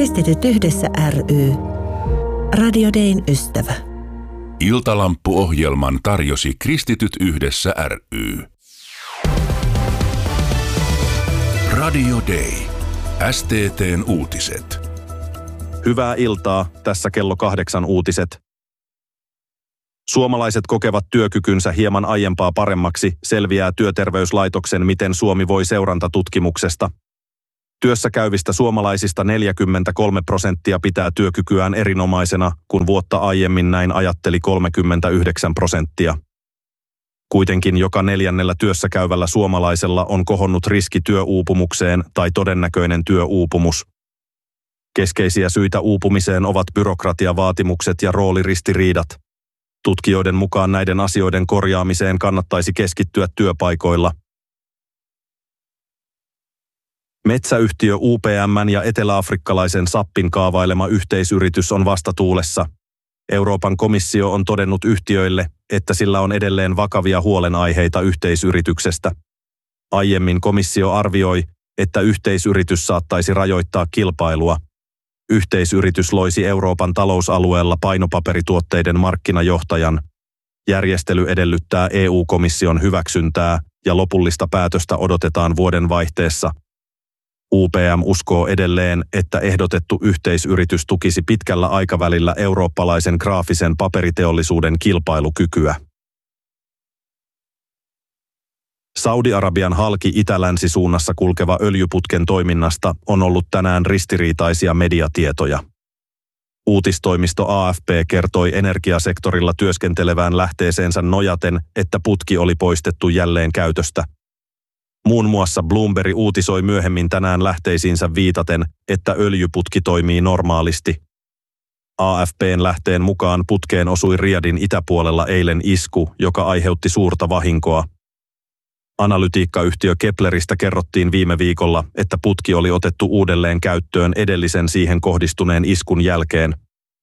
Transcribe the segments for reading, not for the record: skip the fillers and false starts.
Kristityt yhdessä ry. Radio Dayn ystävä. Iltalamppu-ohjelman tarjosi Kristityt yhdessä ry. Radio Day. STT:n uutiset. Hyvää iltaa, tässä kello 8 uutiset. Suomalaiset kokevat työkykynsä hieman aiempaa paremmaksi, selviää Työterveyslaitoksen Miten Suomi voi -seurantatutkimuksesta. Työssä käyvistä suomalaisista 43% pitää työkykyään erinomaisena, kun vuotta aiemmin näin ajatteli 39%. Kuitenkin joka 4. työssä käyvällä suomalaisella on kohonnut riski työuupumukseen tai todennäköinen työuupumus. Keskeisiä syitä uupumiseen ovat byrokratiavaatimukset ja rooliristiriidat. Tutkijoiden mukaan näiden asioiden korjaamiseen kannattaisi keskittyä työpaikoilla. Metsäyhtiö UPM:n ja eteläafrikkalaisen SAPin kaavailema yhteisyritys on vastatuulessa. Euroopan komissio on todennut yhtiöille, että sillä on edelleen vakavia huolenaiheita yhteisyrityksestä. Aiemmin komissio arvioi, että yhteisyritys saattaisi rajoittaa kilpailua. Yhteisyritys loisi Euroopan talousalueella painopaperituotteiden markkinajohtajan. Järjestely edellyttää EU-komission hyväksyntää ja lopullista päätöstä odotetaan vuoden vaihteessa. UPM uskoo edelleen, että ehdotettu yhteisyritys tukisi pitkällä aikavälillä eurooppalaisen graafisen paperiteollisuuden kilpailukykyä. Saudi-Arabian halki itä-länsisuunnassa kulkeva öljyputken toiminnasta on ollut tänään ristiriitaisia mediatietoja. Uutistoimisto AFP kertoi energiasektorilla työskentelevään lähteeseensä nojaten, että putki oli poistettu jälleen käytöstä. Muun muassa Bloomberg uutisoi myöhemmin tänään lähteisiinsä viitaten, että öljyputki toimii normaalisti. AFP:n lähteen mukaan putkeen osui Riyadhin itäpuolella eilen isku, joka aiheutti suurta vahinkoa. Analytiikkayhtiö Kepleristä kerrottiin viime viikolla, että putki oli otettu uudelleen käyttöön edellisen siihen kohdistuneen iskun jälkeen.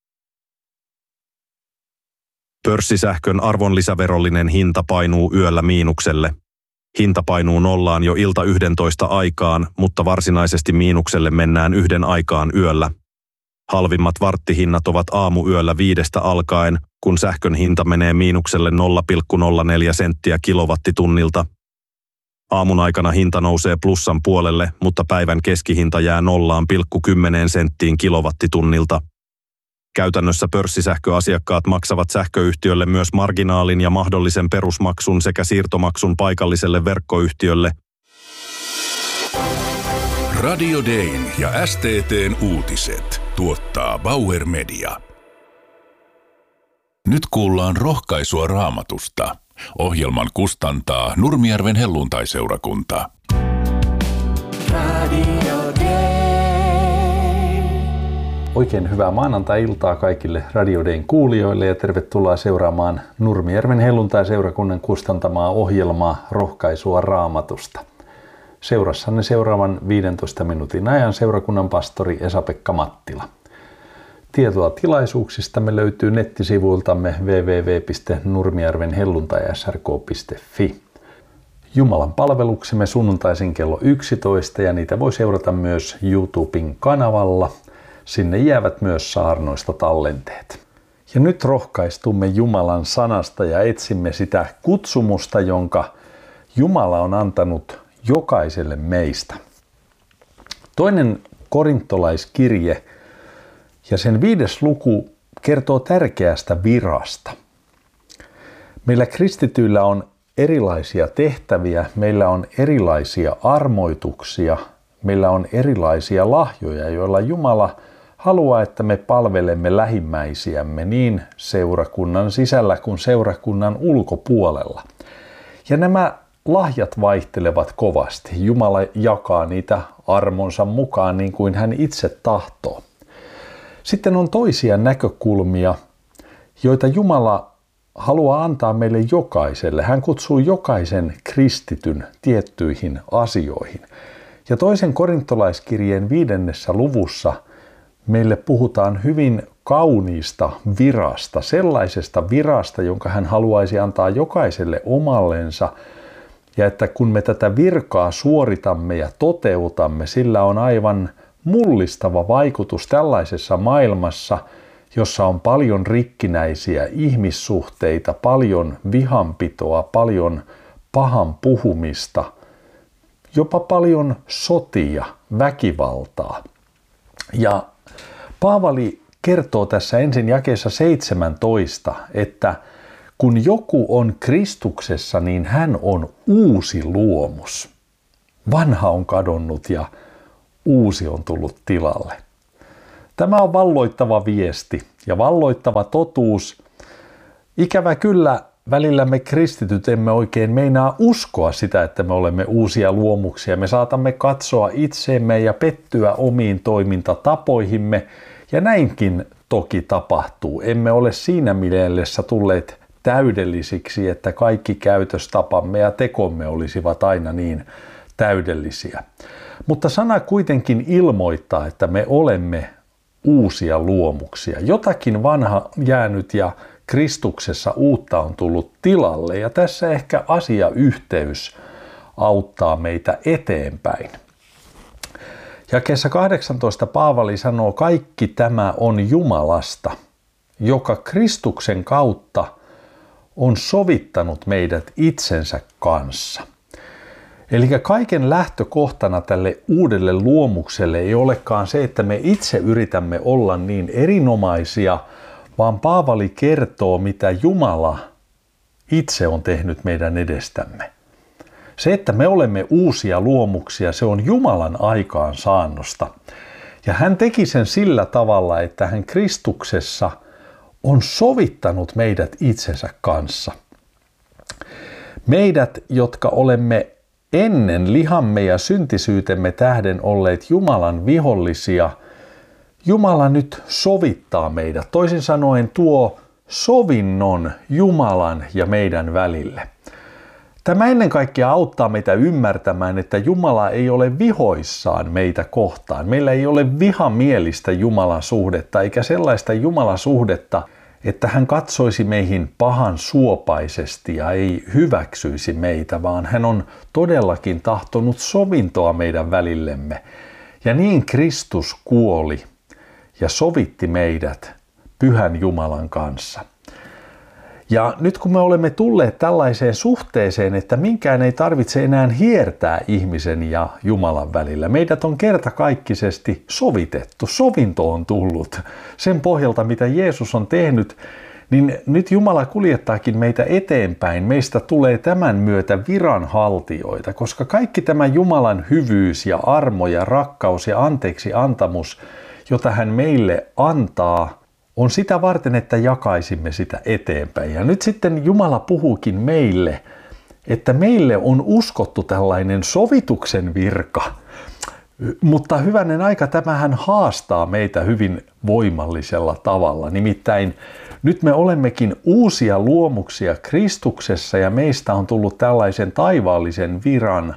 Pörssisähkön arvonlisäverollinen hinta painuu yöllä miinukselle. Hinta painuu nollaan jo ilta 11 aikaan, mutta varsinaisesti miinukselle mennään 1 aikaan yöllä. Halvimmat varttihinnat ovat aamuyöllä 5 alkaen, kun sähkön hinta menee miinukselle 0,04 senttiä kilowattitunnilta. Aamun aikana hinta nousee plussan puolelle, mutta päivän keskihinta jää 0,10 senttiin kilowattitunnilta. Käytännössä pörssisähköasiakkaat maksavat sähköyhtiölle myös marginaalin ja mahdollisen perusmaksun sekä siirtomaksun paikalliselle verkkoyhtiölle. Radio Dayn ja STT:n uutiset tuottaa Bauer Media. Nyt kuullaan rohkaisua Raamatusta. Ohjelman kustantaa Nurmijärven helluntaiseurakunta. Radio Day. Oikein hyvää maanantai-iltaa kaikille Radio Dayn kuulijoille ja tervetuloa seuraamaan Nurmijärven helluntaiseurakunnan kustantamaa ohjelmaa Rohkaisua Raamatusta. Seurassanne seuraavan 15 minuutin ajan seurakunnan pastori Esa-Pekka Mattila. Tietoa tilaisuuksistamme löytyy nettisivuiltamme www.nurmijärvenhelluntai.srk.fi. Jumalan palveluksemme sunnuntaisin kello 11 ja niitä voi seurata myös YouTuben kanavalla. Sinne jäävät myös saarnoista tallenteet. Ja nyt rohkaistumme Jumalan sanasta ja etsimme sitä kutsumusta, jonka Jumala on antanut jokaiselle meistä. Toinen korintolaiskirje ja sen 5. luku kertoo tärkeästä virasta. Meillä kristityillä on erilaisia tehtäviä, meillä on erilaisia armoituksia, meillä on erilaisia lahjoja, joilla Jumala haluaa, että me palvelemme lähimmäisiämme niin seurakunnan sisällä kuin seurakunnan ulkopuolella. Ja nämä lahjat vaihtelevat kovasti. Jumala jakaa niitä armonsa mukaan niin kuin hän itse tahtoo. Sitten on toisia näkökulmia, joita Jumala haluaa antaa meille jokaiselle. Hän kutsuu jokaisen kristityn tiettyihin asioihin. Ja toisen korintolaiskirjeen 5. luvussa meille puhutaan hyvin kauniista virasta, sellaisesta virasta, jonka hän haluaisi antaa jokaiselle omallensa. Ja että kun me tätä virkaa suoritamme ja toteutamme, sillä on aivan mullistava vaikutus tällaisessa maailmassa, jossa on paljon rikkinäisiä ihmissuhteita, paljon vihanpitoa, paljon pahan puhumista, jopa paljon sotia, väkivaltaa. Ja Paavali kertoo tässä ensin jakeessa 17, että kun joku on Kristuksessa, niin hän on uusi luomus. Vanha on kadonnut ja uusi on tullut tilalle. Tämä on valloittava viesti ja valloittava totuus. Ikävä kyllä välillä me kristityt emme oikein meinaa uskoa sitä, että me olemme uusia luomuksia. Me saatamme katsoa itseemme ja pettyä omiin toimintatapoihimme. Ja näinkin toki tapahtuu. Emme ole siinä mielessä tulleet täydellisiksi, että kaikki käytöstapamme ja tekomme olisivat aina niin täydellisiä. Mutta sana kuitenkin ilmoittaa, että me olemme uusia luomuksia. Jotakin vanha jäänyt ja Kristuksessa uutta on tullut tilalle, ja tässä ehkä asiayhteys auttaa meitä eteenpäin. Jakeessa 18 Paavali sanoo, kaikki tämä on Jumalasta, joka Kristuksen kautta on sovittanut meidät itsensä kanssa. Eli kaiken lähtökohtana tälle uudelle luomukselle ei olekaan se, että me itse yritämme olla niin erinomaisia, vaan Paavali kertoo, mitä Jumala itse on tehnyt meidän edestämme. Se, että me olemme uusia luomuksia, se on Jumalan aikaansaannosta. Ja hän teki sen sillä tavalla, että hän Kristuksessa on sovittanut meidät itsensä kanssa. Meidät, jotka olemme ennen lihamme ja syntisyytemme tähden olleet Jumalan vihollisia, Jumala nyt sovittaa meidät. Toisin sanoen tuo sovinnon Jumalan ja meidän välille. Tämä ennen kaikkea auttaa meitä ymmärtämään, että Jumala ei ole vihoissaan meitä kohtaan. Meillä ei ole vihamielistä Jumalan suhdetta, eikä sellaista Jumalan suhdetta, että hän katsoisi meihin pahan suopaisesti ja ei hyväksyisi meitä, vaan hän on todellakin tahtonut sovintoa meidän välillemme. Ja niin Kristus kuoli ja sovitti meidät Pyhän Jumalan kanssa. Ja nyt kun me olemme tulleet tällaiseen suhteeseen, että minkään ei tarvitse enää hiertää ihmisen ja Jumalan välillä. Meidät on kertakaikkisesti sovitettu, sovinto on tullut. Sen pohjalta, mitä Jeesus on tehnyt, niin nyt Jumala kuljettaakin meitä eteenpäin. Meistä tulee tämän myötä viranhaltijoita, koska kaikki tämä Jumalan hyvyys ja armo ja rakkaus ja anteeksi antamus, jota hän meille antaa, on sitä varten, että jakaisimme sitä eteenpäin. Ja nyt sitten Jumala puhuukin meille, että meille on uskottu tällainen sovituksen virka. Mutta hyvänen aika, tämähän haastaa meitä hyvin voimallisella tavalla. Nimittäin nyt me olemmekin uusia luomuksia Kristuksessa ja meistä on tullut tällaisen taivaallisen viran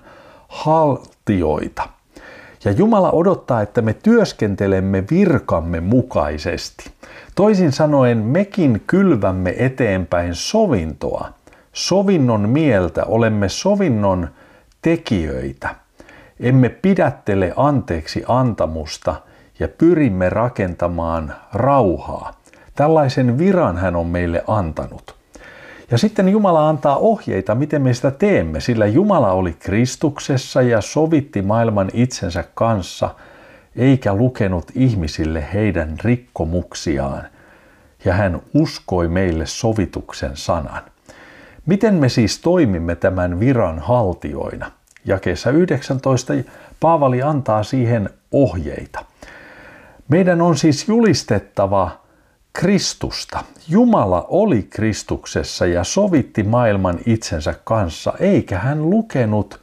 haltijoita. Ja Jumala odottaa, että me työskentelemme virkamme mukaisesti. Toisin sanoen mekin kylvämme eteenpäin sovintoa. Sovinnon mieltä, olemme sovinnon tekijöitä. Emme pidättele anteeksi antamusta ja pyrimme rakentamaan rauhaa. Tällaisen viran hän on meille antanut. Ja sitten Jumala antaa ohjeita, miten me sitä teemme, sillä Jumala oli Kristuksessa ja sovitti maailman itsensä kanssa, eikä lukenut ihmisille heidän rikkomuksiaan. Ja hän uskoi meille sovituksen sanan. Miten me siis toimimme tämän viran haltijoina? Jakeessa 19 Paavali antaa siihen ohjeita. Meidän on siis julistettava Kristusta. Jumala oli Kristuksessa ja sovitti maailman itsensä kanssa, eikä hän lukenut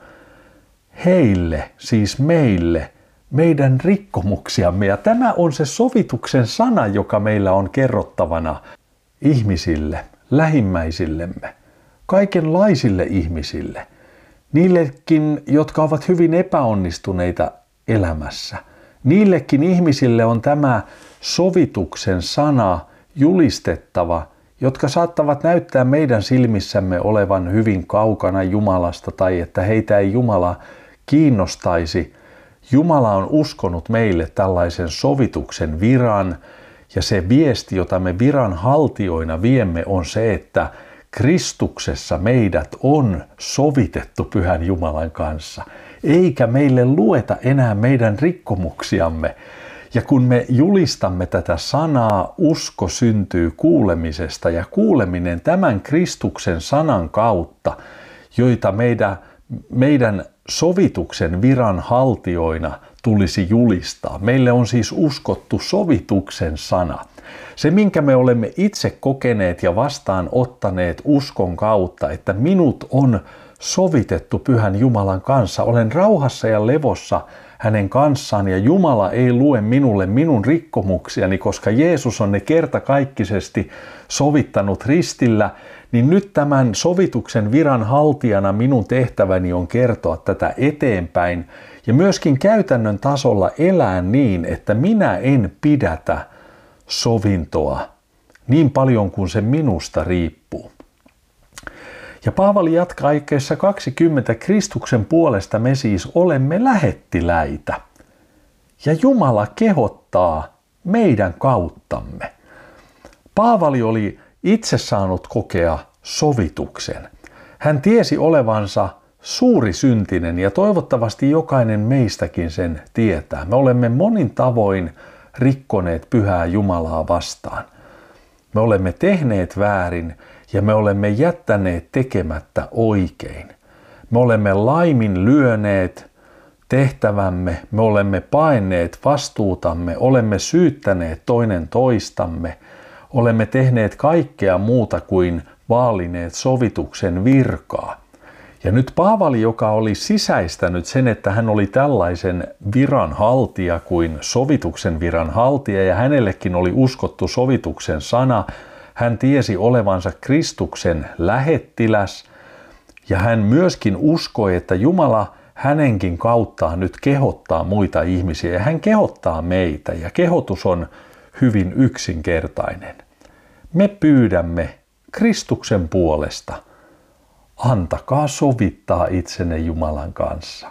heille, siis meille, meidän rikkomuksiamme. Ja tämä on se sovituksen sana, joka meillä on kerrottavana ihmisille, lähimmäisillemme, kaikenlaisille ihmisille. Niillekin, jotka ovat hyvin epäonnistuneita elämässä. Niillekin ihmisille on tämä sovituksen sana julistettava, jotka saattavat näyttää meidän silmissämme olevan hyvin kaukana Jumalasta tai että heitä ei Jumala kiinnostaisi. Jumala on uskonut meille tällaisen sovituksen viran, ja se viesti, jota me viranhaltijoina viemme, on se, että Kristuksessa meidät on sovitettu Pyhän Jumalan kanssa, eikä meille lueta enää meidän rikkomuksiamme. Ja kun me julistamme tätä sanaa, usko syntyy kuulemisesta, ja kuuleminen tämän Kristuksen sanan kautta, joita meidän sovituksen viranhaltijoina tulisi julistaa. Meille on siis uskottu sovituksen sana. Se, minkä me olemme itse kokeneet ja vastaanottaneet uskon kautta, että minut on sovitettu Pyhän Jumalan kanssa. Olen rauhassa ja levossa hänen kanssaan, ja Jumala ei lue minulle minun rikkomuksiani, koska Jeesus on ne kertakaikkisesti sovittanut ristillä, niin nyt tämän sovituksen viranhaltijana minun tehtäväni on kertoa tätä eteenpäin ja myöskin käytännön tasolla elää niin, että minä en pidätä sovintoa niin paljon kuin se minusta riippuu. Ja Paavali jatkaa jakeessa 20, Kristuksen puolesta me siis olemme lähettiläitä. Ja Jumala kehottaa meidän kauttamme. Paavali oli itse saanut kokea sovituksen. Hän tiesi olevansa suuri syntinen ja toivottavasti jokainen meistäkin sen tietää. Me olemme monin tavoin rikkoneet Pyhää Jumalaa vastaan. Me olemme tehneet väärin ja me olemme jättäneet tekemättä oikein. Me olemme laiminlyöneet tehtävämme, me olemme paenneet vastuutamme, olemme syyttäneet toinen toistamme, olemme tehneet kaikkea muuta kuin vaalineet sovituksen virkaa. Ja nyt Paavali, joka oli sisäistänyt sen, että hän oli tällaisen viranhaltija kuin sovituksen viranhaltija ja hänellekin oli uskottu sovituksen sana, hän tiesi olevansa Kristuksen lähettiläs ja hän myöskin uskoi, että Jumala hänenkin kauttaan nyt kehottaa muita ihmisiä ja hän kehottaa meitä ja kehotus on hyvin yksinkertainen. Me pyydämme Kristuksen puolesta, antakaa sovittaa itsenne Jumalan kanssa.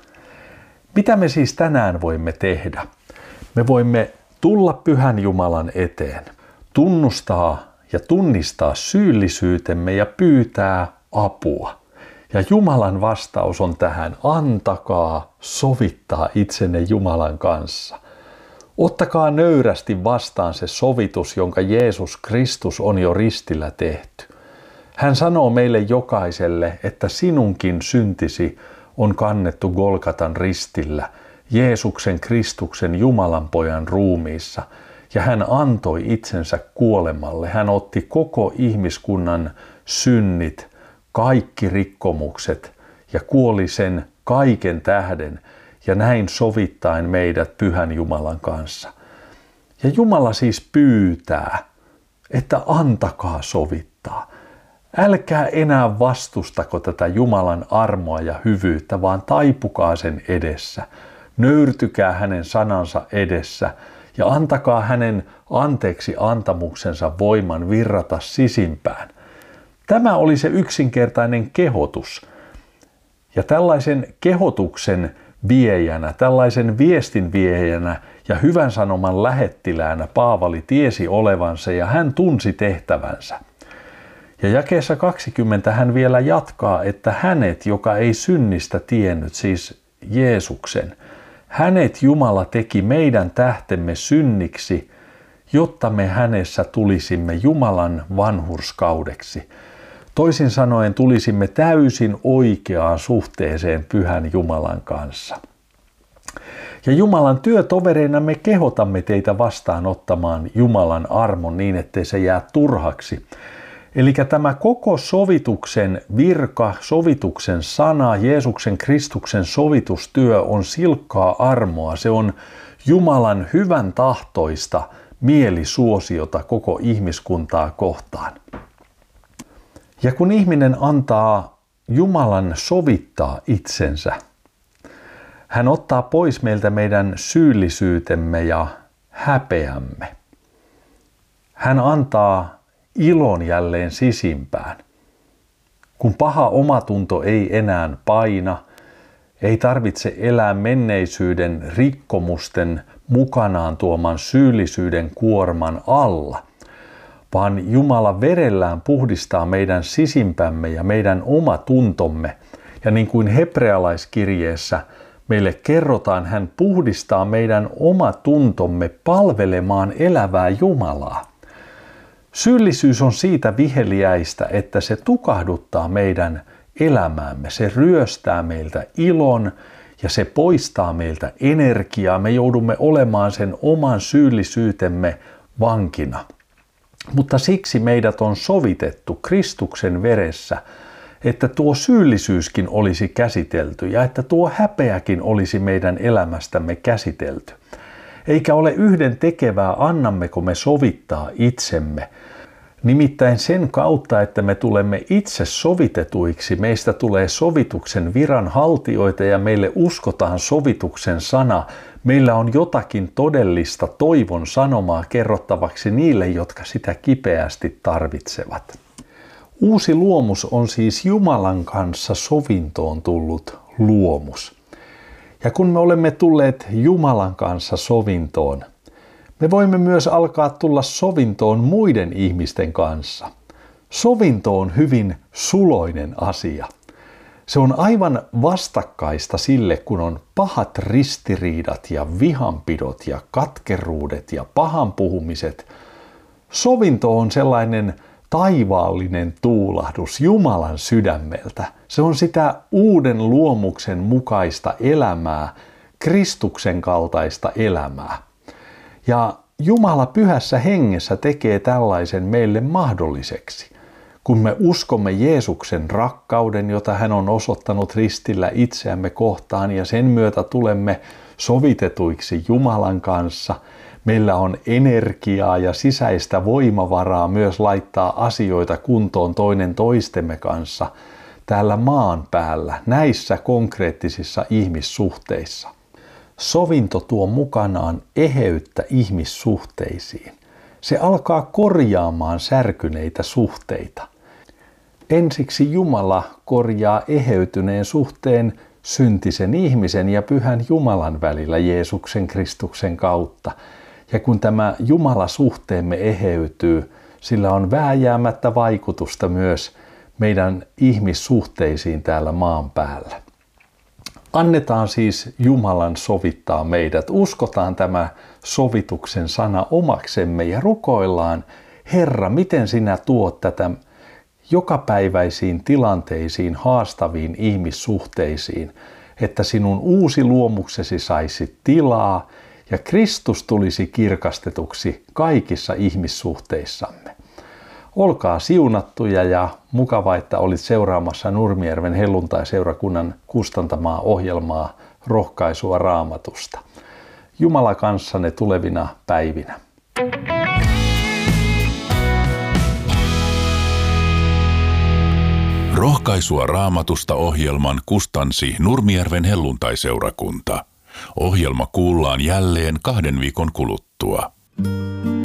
Mitä me siis tänään voimme tehdä? Me voimme tulla Pyhän Jumalan eteen, tunnustaa ja tunnistaa syyllisyytemme ja pyytää apua. Ja Jumalan vastaus on tähän, antakaa sovittaa itsenne Jumalan kanssa. Ottakaa nöyrästi vastaan se sovitus, jonka Jeesus Kristus on jo ristillä tehty. Hän sanoo meille jokaiselle, että sinunkin syntisi on kannettu Golgatan ristillä, Jeesuksen Kristuksen Jumalan pojan ruumiissa, ja hän antoi itsensä kuolemalle. Hän otti koko ihmiskunnan synnit, kaikki rikkomukset, ja kuoli sen kaiken tähden, ja näin sovittaen meidät Pyhän Jumalan kanssa. Ja Jumala siis pyytää, että antakaa sovittaa. Älkää enää vastustako tätä Jumalan armoa ja hyvyyttä, vaan taipukaa sen edessä. Nöyrtykää hänen sanansa edessä ja antakaa hänen anteeksi antamuksensa voiman virrata sisimpään. Tämä oli se yksinkertainen kehotus. Ja tällaisen kehotuksen viejänä, tällaisen viestin viejänä ja hyvän sanoman lähettiläänä Paavali tiesi olevansa ja hän tunsi tehtävänsä. Ja jakeessa 20 hän vielä jatkaa, että hänet, joka ei synnistä tiennyt, siis Jeesuksen, hänet Jumala teki meidän tähtemme synniksi, jotta me hänessä tulisimme Jumalan vanhurskaudeksi. Toisin sanoen tulisimme täysin oikeaan suhteeseen Pyhän Jumalan kanssa. Ja Jumalan työtovereina me kehotamme teitä vastaanottamaan Jumalan armon niin, ettei se jää turhaksi. Eli tämä koko sovituksen virka, sovituksen sana, Jeesuksen Kristuksen sovitustyö on silkkaa armoa. Se on Jumalan hyvän tahtoista mielisuosiota koko ihmiskuntaa kohtaan. Ja kun ihminen antaa Jumalan sovittaa itsensä, hän ottaa pois meiltä meidän syyllisyytemme ja häpeämme. Hän antaa ilon jälleen sisimpään. Kun paha omatunto ei enää paina, Ei tarvitse elää menneisyyden rikkomusten mukanaan tuoman syyllisyyden kuorman alla, vaan Jumala verellään puhdistaa meidän sisimpämme ja meidän oma tuntomme. Ja niin kuin hebrealaiskirjeessä meille kerrotaan, hän puhdistaa meidän oma tuntomme palvelemaan elävää Jumalaa. Syyllisyys on siitä viheliäistä, että se tukahduttaa meidän elämäämme. Se ryöstää meiltä ilon ja se poistaa meiltä energiaa. Me joudumme olemaan sen oman syyllisyytemme vankina. Mutta siksi meidät on sovitettu Kristuksen veressä, että tuo syyllisyyskin olisi käsitelty ja että tuo häpeäkin olisi meidän elämästämme käsitelty. Eikä ole yhden tekevää, annammeko me sovittaa itsemme. Nimittäin sen kautta, että me tulemme itse sovitetuiksi, meistä tulee sovituksen viranhaltijoita ja meille uskotaan sovituksen sana. Meillä on jotakin todellista toivon sanomaa kerrottavaksi niille, jotka sitä kipeästi tarvitsevat. Uusi luomus on siis Jumalan kanssa sovintoon tullut luomus. Ja kun me olemme tulleet Jumalan kanssa sovintoon, me voimme myös alkaa tulla sovintoon muiden ihmisten kanssa. Sovinto on hyvin suloinen asia. Se on aivan vastakkaista sille, kun on pahat ristiriidat ja vihanpidot ja katkeruudet ja pahan puhumiset. Sovinto on sellainen taivaallinen tuulahdus Jumalan sydämeltä. Se on sitä uuden luomuksen mukaista elämää, Kristuksen kaltaista elämää. Ja Jumala pyhässä hengessä tekee tällaisen meille mahdolliseksi. Kun me uskomme Jeesuksen rakkauden, jota hän on osoittanut ristillä itseämme kohtaan ja sen myötä tulemme sovitetuiksi Jumalan kanssa, meillä on energiaa ja sisäistä voimavaraa myös laittaa asioita kuntoon toinen toistemme kanssa täällä maan päällä, näissä konkreettisissa ihmissuhteissa. Sovinto tuo mukanaan eheyttä ihmissuhteisiin. Se alkaa korjaamaan särkyneitä suhteita. Ensiksi Jumala korjaa eheytyneen suhteen syntisen ihmisen ja pyhän Jumalan välillä Jeesuksen Kristuksen kautta. Ja kun tämä Jumala-suhteemme eheytyy, sillä on vääjäämättä vaikutusta myös meidän ihmissuhteisiin täällä maan päällä. Annetaan siis Jumalan sovittaa meidät. Uskotaan tämä sovituksen sana omaksemme ja rukoillaan, Herra, miten sinä tuot tätä jokapäiväisiin tilanteisiin, haastaviin ihmissuhteisiin, että sinun uusi luomuksesi saisi tilaa ja Kristus tulisi kirkastetuksi kaikissa ihmissuhteissamme. Olkaa siunattuja ja mukava, että olit seuraamassa Nurmijärven helluntai-seurakunnan kustantamaa ohjelmaa Rohkaisua Raamatusta. Jumala kanssanne tulevina päivinä. Rohkaisua Raamatusta ohjelman kustansi Nurmijärven helluntai-seurakunta. Ohjelma kuullaan jälleen 2 viikon kuluttua.